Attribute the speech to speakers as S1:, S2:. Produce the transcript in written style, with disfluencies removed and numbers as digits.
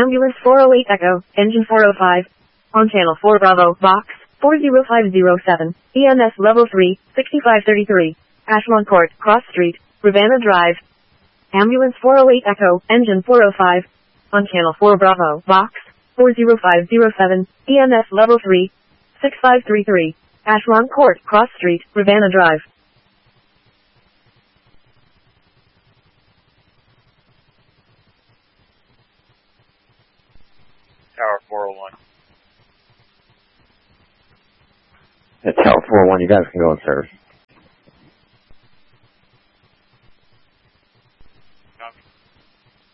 S1: Ambulance 408 Echo, Engine 405. On Channel 4 Bravo, Box 40507. EMS Level 3, 6533. Ashland Court, Cross Street, Ravenna Drive. Ambulance 408 Echo, Engine 405. On Channel 4 Bravo, Box 40507. EMS Level 3, 6533. Ashland Court, Cross Street, Ravenna Drive.
S2: Tower 401.
S3: At Tower 401, you guys can go in service.